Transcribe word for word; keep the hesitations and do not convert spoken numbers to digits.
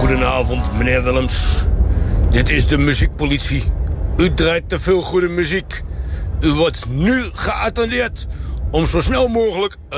Goedenavond, meneer Willems. Dit is de muziekpolitie. U draait te veel goede muziek. U wordt nu geattendeerd om zo snel mogelijk een